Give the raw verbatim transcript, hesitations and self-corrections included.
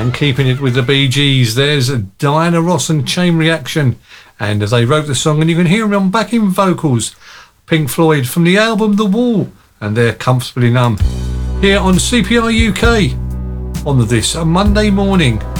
And keeping it with the Bee Gees, there's Diana Ross and Chain Reaction. And as they wrote the song, and you can hear them on backing vocals, Pink Floyd from the album The Wall, and they're Comfortably Numb. Here on C P R U K on this Monday morning.